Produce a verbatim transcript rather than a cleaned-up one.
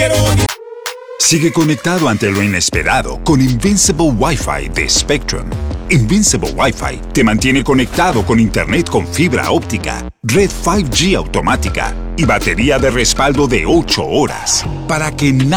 Sigue conectado ante lo inesperado con Invincible Wi-Fi de Spectrum. Invincible Wi-Fi te mantiene conectado con Internet con fibra óptica, red cinco G automática y batería de respaldo de ocho horas para que nada